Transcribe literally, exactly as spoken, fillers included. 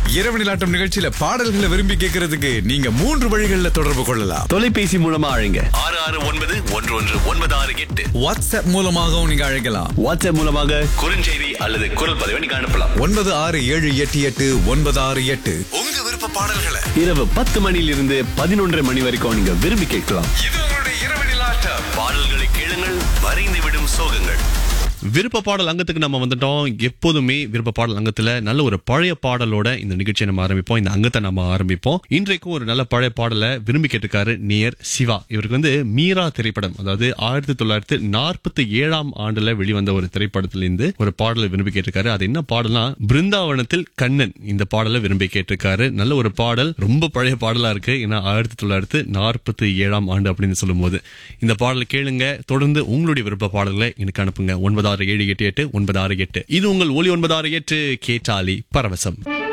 இரவு நிலாட்டம் நிகழ்ச்சியில பாடல்களை விரும்பி கேட்கறதுக்கு நீங்க மூன்று வழிகளில் தொடர்பு கொள்ளலாம். தொலைபேசி மூலமா அழைங்க ஆறு ஆறு ஒன்பது ஒன்று ஒன்று ஒன்பது ஆறு எட்டு. வாட்ஸ்அப் மூலமாகவும் நீங்க அழைக்கலாம். வாட்ஸ்அப் மூலமாக குறுஞ்செய்தி அல்லது குரல் பதிவை நீங்க அனுப்பலாம். ஒன்பது ஆறு ஏழு எட்டு எட்டு ஒன்பது ஆறு எட்டு. உங்க விருப்ப பாடல்களை இரவு பத்து மணியிலிருந்து பதினொன்றரை மணி வரைக்கும் நீங்க விரும்பி கேட்கலாம். இது உங்களுடைய இரவு நிலாட்டம். பாடல்களை கேளுங்கள், மறைந்து விடும் சோகங்கள். விருப்ப பாடல் அங்கத்துக்கு நம்ம வந்துட்டோம். எப்போதுமே விருப்ப பாடல் அங்கத்துல நல்ல ஒரு பழைய பாடலோட இந்த நிகழ்ச்சியை நம்ம ஆரம்பிப்போம். இந்த அங்கத்தை நம்ம ஆரம்பிப்போம். இன்றைக்கும் ஒரு நல்ல பழைய பாடலை விரும்பி கேட்டிருக்காரு நேயர் சிவா. இவருக்கு வந்து மீரா திரைப்படம், அதாவது ஆயிரத்தி தொள்ளாயிரத்தி நாற்பத்தி ஏழாம் ஆண்டுல வெளிவந்த ஒரு திரைப்படத்திலிருந்து ஒரு பாடலை விரும்பி கேட்டிருக்காரு. அது என்ன பாடல்னா பிருந்தாவனத்தில் கண்ணன். இந்த பாடலை விரும்பி கேட்டிருக்காரு. நல்ல ஒரு பாடல், ரொம்ப பழைய பாடலா இருக்கு. ஏன்னா ஆயிரத்தி தொள்ளாயிரத்தி நாற்பத்தி ஏழாம் ஆண்டு அப்படின்னு சொல்லும் போது இந்த பாடலை கேளுங்க. தொடர்ந்து உங்களுடைய விருப்ப பாடல்களை எனக்கு அனுப்புங்க. ஒன்பது ஆறு ஏழு எட்டு எட்டு ஒன்பது ஆறு எட்டு. இது உங்கள் ஒலி ஒன்பது ஆறு எட்டு கேட்டாலி பரவசம்.